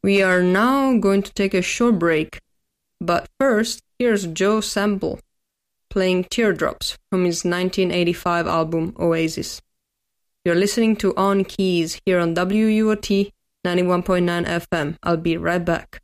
We are now going to take a short break, but first, here's Joe Sample playing Teardrops from his 1985 album Oasis. You're listening to On Keys here on WUOT 91.9 FM. I'll be right back.